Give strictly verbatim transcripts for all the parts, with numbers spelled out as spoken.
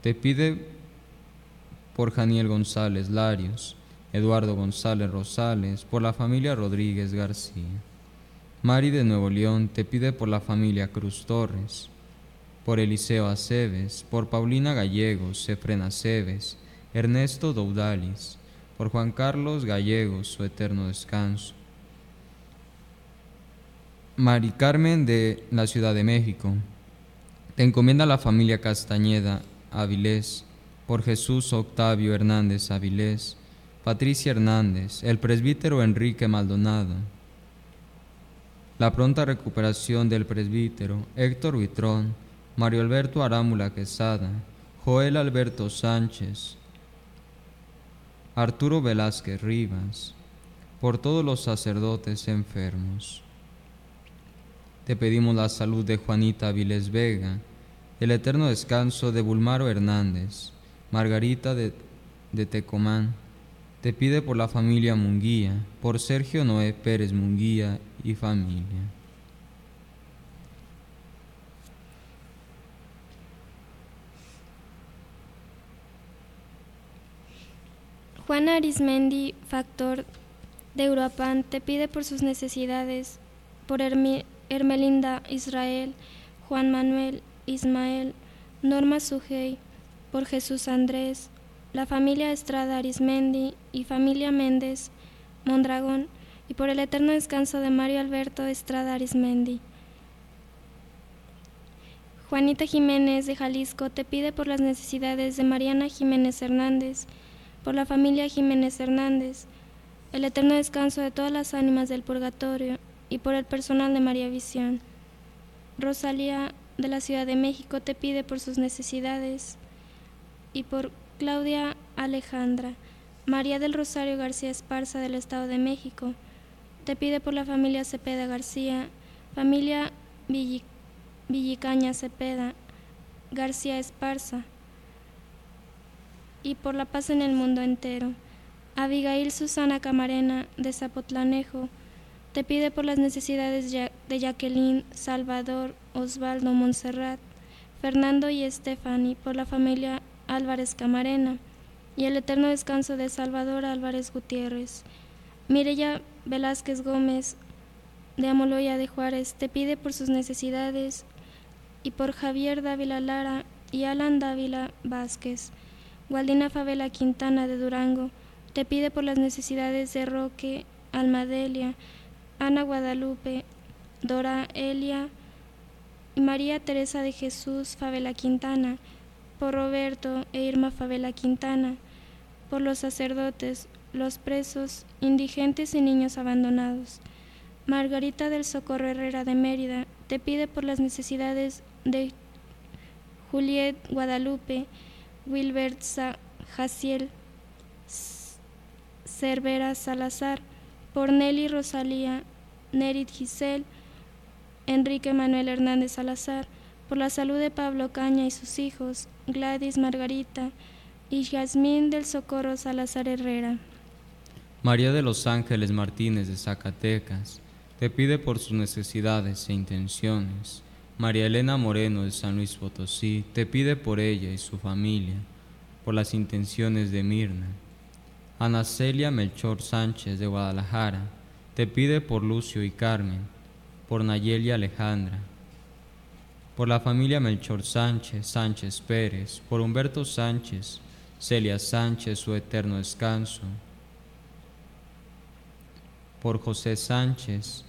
te pide por Janiel González Larios, Eduardo González Rosales, por la familia Rodríguez García. Mari de Nuevo León te pide por la familia Cruz Torres, por Eliseo Aceves, por Paulina Gallegos, Sefren Aceves, Ernesto Doudalis, por Juan Carlos Gallegos, su eterno descanso. Mari Carmen de la Ciudad de México, te encomienda la familia Castañeda Avilés, por Jesús Octavio Hernández Avilés, Patricia Hernández, el presbítero Enrique Maldonado, la pronta recuperación del presbítero Héctor Huitrón, Mario Alberto Arámbula Quesada, Joel Alberto Sánchez, Arturo Velázquez Rivas, por todos los sacerdotes enfermos. Te pedimos la salud de Juanita Avilés Vega, el eterno descanso de Bulmaro Hernández, Margarita de, de Tecomán. Te pide por la familia Munguía, por Sergio Noé Pérez Munguía y familia. Juana Arismendi, factor de Uruapan, te pide por sus necesidades, por Hermi Hermelinda Israel, Juan Manuel Ismael, Norma Sujei, por Jesús Andrés, la familia Estrada Arismendi y familia Méndez Mondragón, y por el eterno descanso de Mario Alberto Estrada Arismendi. Juanita Jiménez de Jalisco te pide por las necesidades de Mariana Jiménez Hernández, por la familia Jiménez Hernández, el eterno descanso de todas las ánimas del purgatorio y por el personal de María Visión. Rosalía de la Ciudad de México te pide por sus necesidades y por Claudia Alejandra. María del Rosario García Esparza del Estado de México te pide por la familia Cepeda García, familia Villic Villicaña Cepeda García Esparza y por la paz en el mundo entero. Abigail Susana Camarena de Zapotlanejo te pide por las necesidades de Jacqueline, Salvador, Osvaldo, Montserrat, Fernando y Estefani, por la familia Álvarez Camarena y el eterno descanso de Salvador Álvarez Gutiérrez. Mireya Velázquez Gómez de Amoloya de Juárez te pide por sus necesidades y por Javier Dávila Lara y Alan Dávila Vázquez. Gualdina Favela Quintana de Durango te pide por las necesidades de Roque, Almadelia, Ana Guadalupe, Dora Elia y María Teresa de Jesús Favela Quintana, por Roberto e Irma Favela Quintana, por los sacerdotes, los presos, indigentes y niños abandonados. Margarita del Socorro Herrera de Mérida te pide por las necesidades de Juliet Guadalupe, Wilbert Jaciel Cervera Salazar, por Nelly Rosalía, Nerit Giselle, Enrique Manuel Hernández Salazar, por la salud de Pablo Caña y sus hijos, Gladys Margarita y Yasmín del Socorro Salazar Herrera. María de los Ángeles Martínez de Zacatecas te pide por sus necesidades e intenciones. María Elena Moreno de San Luis Potosí te pide por ella y su familia, por las intenciones de Mirna. Ana Celia Melchor Sánchez de Guadalajara te pide por Lucio y Carmen, por Nayeli Alejandra, por la familia Melchor Sánchez, Sánchez Pérez, por Humberto Sánchez, Celia Sánchez, su eterno descanso, por José Sánchez,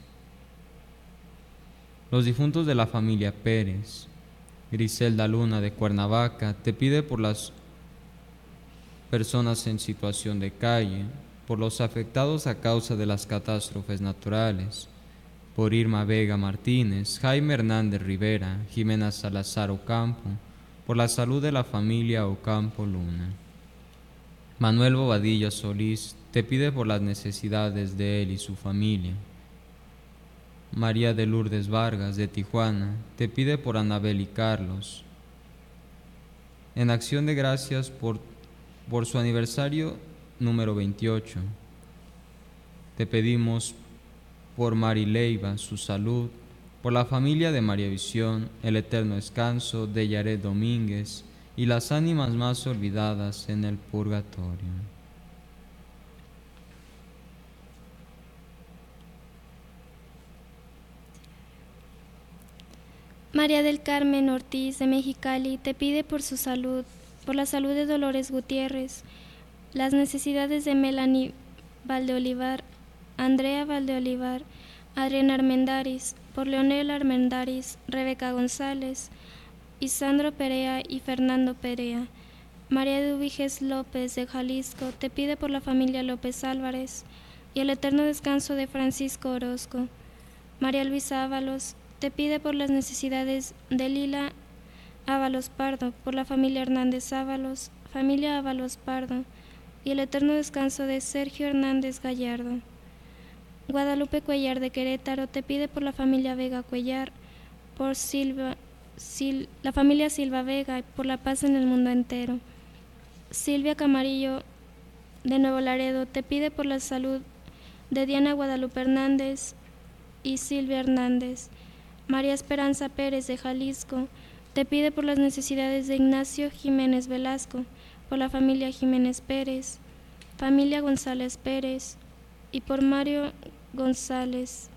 los difuntos de la familia Pérez. Griselda Luna de Cuernavaca te pide por las personas en situación de calle, por los afectados a causa de las catástrofes naturales, por Irma Vega Martínez, Jaime Hernández Rivera, Jimena Salazar Ocampo, por la salud de la familia Ocampo Luna. Manuel Bobadilla Solís te pide por las necesidades de él y su familia. María de Lourdes Vargas de Tijuana te pide por Anabel y Carlos. En acción de gracias por, por su aniversario número veintiocho, te pedimos por Mari Leiva, su salud, por la familia de María Visión, el eterno descanso de Yaret Domínguez y las ánimas más olvidadas en el purgatorio. María del Carmen Ortiz de Mexicali te pide por su salud, por la salud de Dolores Gutiérrez, las necesidades de Melanie Valdeolivar, Andrea Valdeolivar, Adriana Armendáriz, por Leonel Armendáriz, Rebeca González, Isandro Perea y Fernando Perea. María de Ubiges López de Jalisco te pide por la familia López Álvarez y el eterno descanso de Francisco Orozco. María Luisa Ábalos te pide por las necesidades de Lila Ábalos Pardo, por la familia Hernández Ábalos, familia Ábalos Pardo, y el eterno descanso de Sergio Hernández Gallardo. Guadalupe Cuellar de Querétaro te pide por la familia Vega Cuellar, por Silva, Sil, la familia Silva Vega, y por la paz en el mundo entero. Silvia Camarillo de Nuevo Laredo te pide por la salud de Diana Guadalupe Hernández y Silvia Hernández. María Esperanza Pérez de Jalisco te pide por las necesidades de Ignacio Jiménez Velasco, por la familia Jiménez Pérez, familia González Pérez y por Mario González.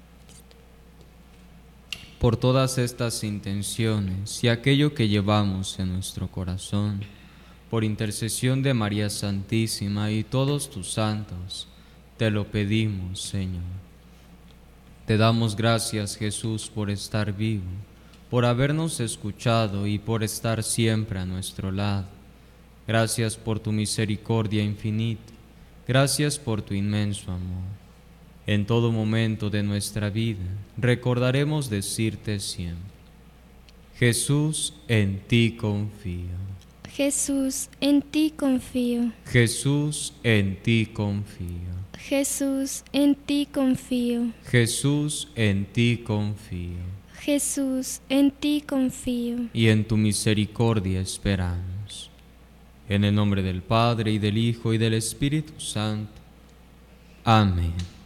Por todas estas intenciones y aquello que llevamos en nuestro corazón, por intercesión de María Santísima y todos tus santos, te lo pedimos, Señor. Te damos gracias, Jesús, por estar vivo, por habernos escuchado y por estar siempre a nuestro lado. Gracias por tu misericordia infinita. Gracias por tu inmenso amor. En todo momento de nuestra vida recordaremos decirte siempre: Jesús, en ti confío. Jesús, en ti confío. Jesús, en ti confío. Jesús, en ti confío. Jesús, en ti confío. Jesús, en ti confío. Y en tu misericordia esperamos. En el nombre del Padre, y del Hijo, y del Espíritu Santo. Amén.